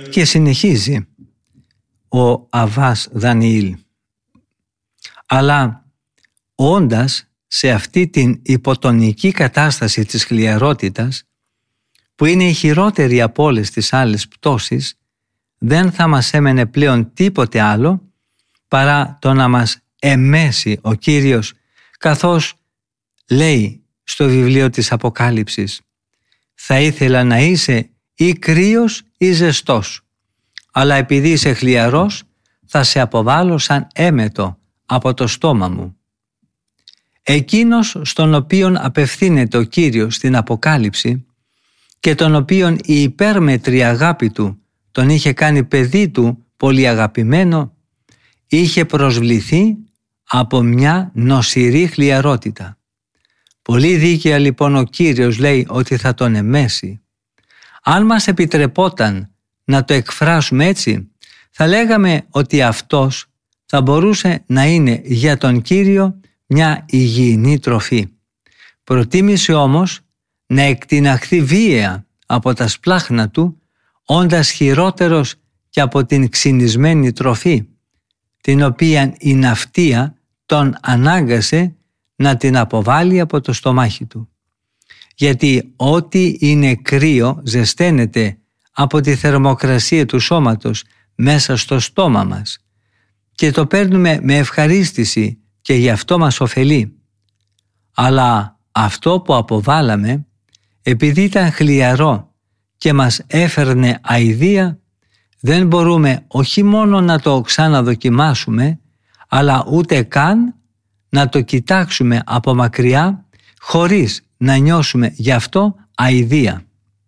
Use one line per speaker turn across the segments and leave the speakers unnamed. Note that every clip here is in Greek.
Και συνεχίζει ο Αββάς Δανιήλ. Αλλά όντας σε αυτή την υποτονική κατάσταση της χλιαρότητας, που είναι η χειρότερη από όλες τις άλλες πτώσεις, δεν θα μας έμενε πλέον τίποτε άλλο παρά το να μας εμέσει ο Κύριος, καθώς λέει στο βιβλίο της Αποκάλυψης: «Θα ήθελα να είσαι ή κρύος ή ζεστός, αλλά επειδή είσαι χλιαρός θα σε αποβάλω σαν έμετο από το στόμα μου». Εκείνος στον οποίον απευθύνεται ο Κύριος στην Αποκάλυψη και τον οποίον η υπέρμετρη αγάπη του τον είχε κάνει παιδί του πολύ αγαπημένο, είχε προσβληθεί από μια νοσηρή χλιαρότητα. Πολύ δίκαια λοιπόν ο Κύριος λέει ότι θα τον εμέσει. Αν μας επιτρεπόταν να το εκφράσουμε έτσι, θα λέγαμε ότι αυτός θα μπορούσε να είναι για τον Κύριο μια υγιεινή τροφή. Προτίμησε όμως να εκτιναχθεί βίαια από τα σπλάχνα του, όντας χειρότερος και από την ξυνισμένη τροφή, την οποία η ναυτία τον ανάγκασε να την αποβάλει από το στομάχι του. Γιατί ό,τι είναι κρύο ζεσταίνεται από τη θερμοκρασία του σώματος μέσα στο στόμα μας και το παίρνουμε με ευχαρίστηση και γι' αυτό μας ωφελεί. Αλλά αυτό που αποβάλαμε, επειδή ήταν χλιαρό και μας έφερνε αηδία, δεν μπορούμε όχι μόνο να το ξαναδοκιμάσουμε, αλλά ούτε καν να το κοιτάξουμε από μακριά χωρίς να νιώσουμε γι' αυτό αηδία.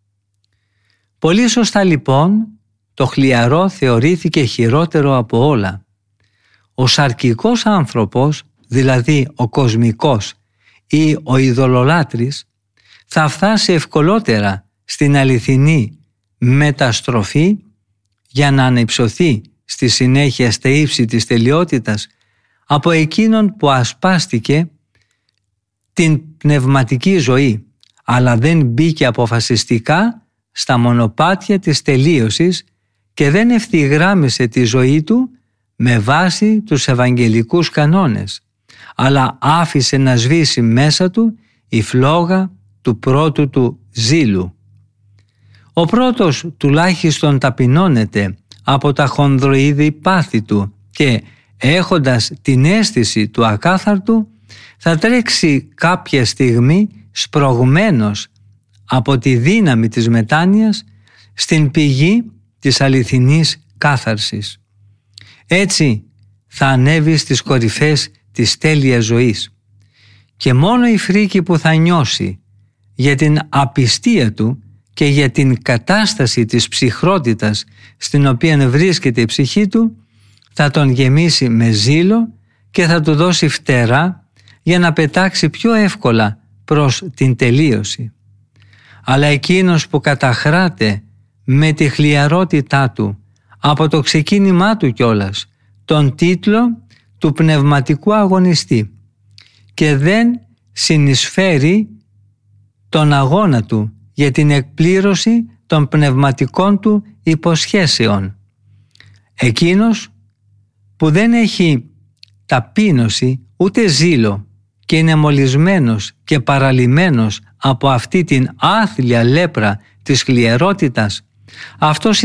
Πολύ σωστά λοιπόν το χλιαρό θεωρήθηκε χειρότερο από όλα. Ο σαρκικός άνθρωπος, δηλαδή ο κοσμικός ή ο ειδωλολάτρης, θα φτάσει ευκολότερα στην αληθινή μεταστροφή για να ανυψωθεί στη συνέχεια στα ύψη της τελειότητας από εκείνον που ασπάστηκε την πνευματική ζωή, αλλά δεν μπήκε αποφασιστικά στα μονοπάτια της τελείωσης και δεν ευθυγράμμισε τη ζωή του με βάση τους ευαγγελικούς κανόνες, αλλά άφησε να σβήσει μέσα του η φλόγα του πρώτου του ζήλου. Ο πρώτος τουλάχιστον ταπεινώνεται από τα χονδροειδή πάθη του και έχοντας την αίσθηση του ακάθαρτου θα τρέξει κάποια στιγμή σπρωγμένος από τη δύναμη της μετάνοιας στην πηγή της αληθινής κάθαρσης. Έτσι θα ανέβει στις κορυφές της τέλειας ζωής και μόνο η φρίκη που θα νιώσει για την απιστία του και για την κατάσταση της ψυχρότητας στην οποία βρίσκεται η ψυχή του θα τον γεμίσει με ζήλο και θα του δώσει φτερά για να πετάξει πιο εύκολα προς την τελείωση. Αλλά εκείνος που καταχράται με τη χλιαρότητά του από το ξεκίνημά του κιόλας τον τίτλο του πνευματικού αγωνιστή και δεν συνεισφέρει τον αγώνα του για την εκπλήρωση των πνευματικών του υποσχέσεων. Εκείνος που δεν έχει ταπείνωση ούτε ζήλο και είναι μολυσμένος και παραλυμμένος από αυτή την άθλια λέπρα της χλιαρότητας, αυτός